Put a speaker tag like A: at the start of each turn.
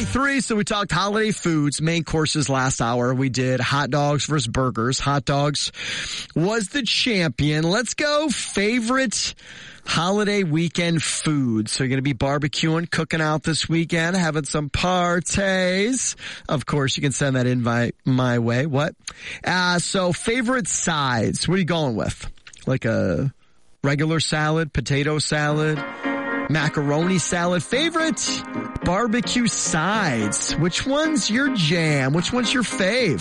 A: 6:33, so we talked holiday foods, main courses last hour. We did hot dogs versus burgers. Hot dogs was the champion. Let's go favorite holiday weekend foods. So you're going to be barbecuing, cooking out this weekend, having some parties. Of course, you can send that invite my way. What? So favorite sides. What are you going with? Like a regular salad, potato salad, macaroni salad. Favorite barbecue sides. Which one's your jam? Which one's your fave?